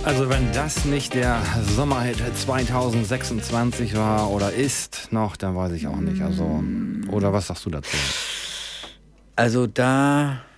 Also wenn das nicht der Sommerhit 2026 war oder ist noch, dann weiß ich auch nicht. Also, oder was sagst du dazu? Also da